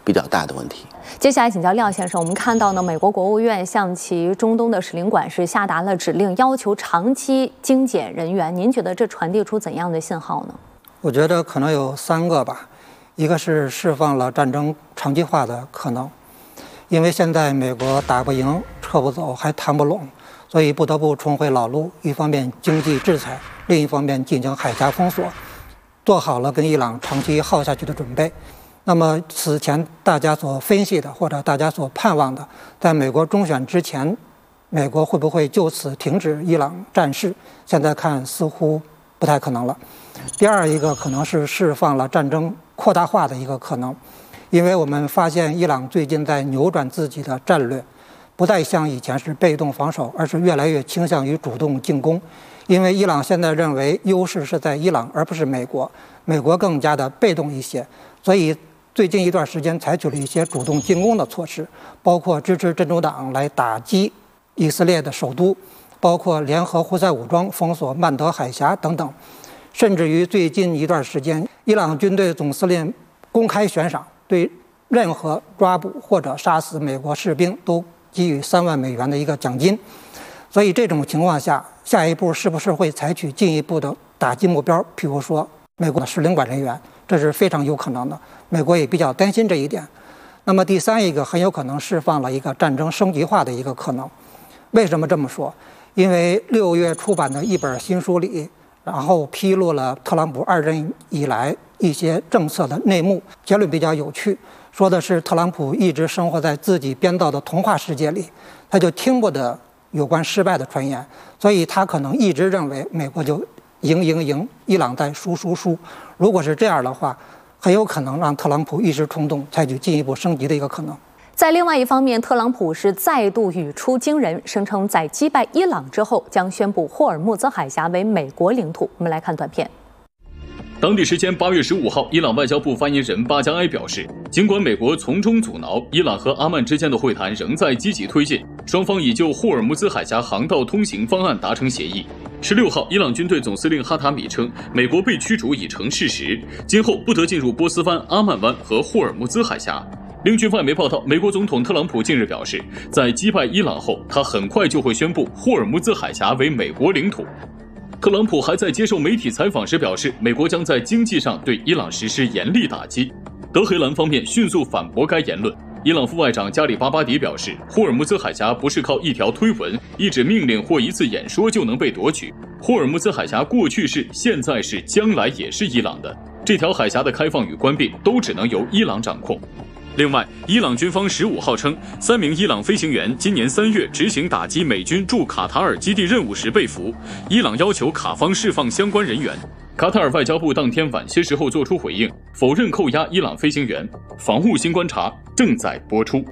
比较大的问题。 接下来请教廖先生，我们看到呢，美国国务院向其中东的使领馆是下达了指令，要求长期精简人员。您觉得这传递出怎样的信号呢？ 我觉得可能有3个吧，一个是释放了战争长期化的可能，因为现在美国打不赢、撤不走、还谈不拢，所以不得不重回老路，一方面经济制裁，另一方面进行海峡封锁，做好了跟伊朗长期耗下去的准备。那么此前大家所分析的或者大家所盼望的，在美国中选之前，美国会不会就此停止伊朗战事，现在看似乎不太可能了。第二一个可能是释放了战争扩大化的一个可能，因为我们发现伊朗最近在扭转自己的战略，不再像以前是被动防守，而是越来越倾向于主动进攻。因为伊朗现在认为优势是在伊朗而不是美国，美国更加的被动一些，所以最近一段时间采取了一些主动进攻的措施，包括支持真主党来打击以色列的首都，包括联合胡塞武装封锁曼德海峡等等。甚至于最近一段时间，伊朗军队总司令公开悬赏，对任何抓捕或者杀死美国士兵都给予3万美元的一个奖金。所以这种情况下，下一步是不是会采取进一步的打击目标，譬如说美国的使领馆人员，这是非常有可能的。美国也比较担心这一点。那么第三一个很有可能释放了一个战争升级化的一个可能。为什么这么说？因为6月出版的一本新书里，然后披露了特朗普2任以来一些政策的内幕，结论比较有趣，说的是特朗普一直生活在自己编造的童话世界里，他就听不得有关失败的传言，所以他可能一直认为美国就赢，伊朗在输。如果是这样的话，很有可能让特朗普一时冲动，采取进一步升级的一个可能。 在另外一方面，特朗普是再度语出惊人，声称在击败伊朗之后，将宣布霍尔木兹海峡为美国领土。我们来看短片。 当地时间8月15号，伊朗外交部发言人巴加埃表示，尽管美国从中阻挠，伊朗和阿曼之间的会谈仍在积极推进，双方已就霍尔木兹海峡航道通行方案达成协议。16号，伊朗军队总司令哈塔米称，美国被驱逐已成事实，今后不得进入波斯湾、阿曼湾和霍尔木兹海峡。另据外媒报道，美国总统特朗普近日表示，在击败伊朗后，他很快就会宣布霍尔木兹海峡为美国领土。特朗普还在接受媒体采访时表示，美国将在经济上对伊朗实施严厉打击。德黑兰方面迅速反驳该言论。伊朗副外长加里巴巴迪表示，霍尔木兹海峡不是靠一条推文、一纸命令或一次演说就能被夺取。霍尔木兹海峡过去是、现在是、将来也是伊朗的。这条海峡的开放与关闭都只能由伊朗掌控。另外，伊朗军方15号称，3名伊朗飞行员今年3月执行打击美军驻卡塔尔基地任务时被俘，伊朗要求卡方释放相关人员。卡塔尔外交部当天晚些时候作出回应，否认扣押伊朗飞行员。防务新观察正在播出。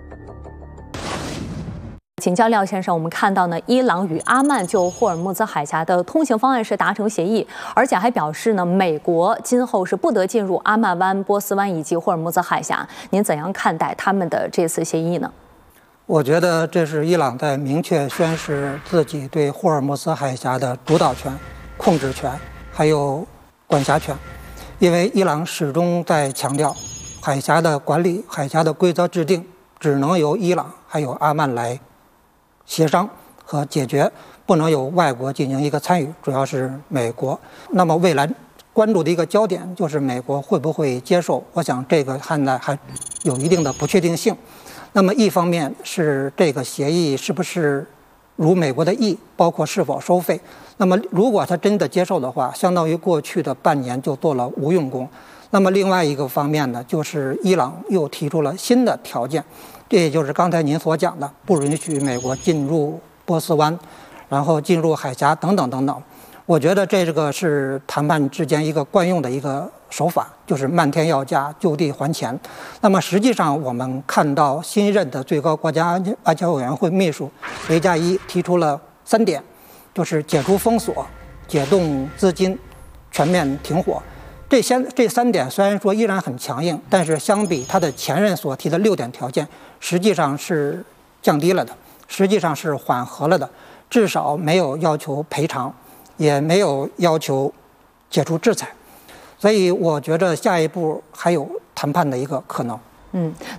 请教廖先生，我们看到呢，伊朗与阿曼就霍尔木兹海峡的通行方案是达成协议，而且还表示呢，美国今后是不得进入阿曼湾、波斯湾以及霍尔木兹海峡。您怎样看待他们的这次协议呢？ 我觉得这是伊朗在明确宣示自己对霍尔木兹海峡的主导权、控制权，还有管辖权。因为伊朗始终在强调，海峡的管理、海峡的规则制定，只能由伊朗还有阿曼来协商和解决，不能有外国进行一个参与，主要是美国。那么未来关注的一个焦点就是美国会不会接受，我想这个现在还有一定的不确定性。那么一方面是这个协议是不是如美国的意，包括是否收费。那么如果他真的接受的话，相当于过去的半年就做了无用功。那么另外一个方面呢，就是伊朗又提出了新的条件，这也就是刚才您所讲的，不允许美国进入波斯湾，然后进入海峡等等等等。我觉得这个是谈判之间一个惯用的一个手法，就是漫天要价，就地还钱。那么实际上我们看到新任的最高国家安全委员会秘书雷加伊提出了3点，就是解除封锁、解冻资金、全面停火。这3点虽然说依然很强硬，但是相比他的前任所提的6点条件，实际上是降低了的，实际上是缓和了的，至少没有要求赔偿，也没有要求解除制裁。所以我觉得下一步还有谈判的一个可能。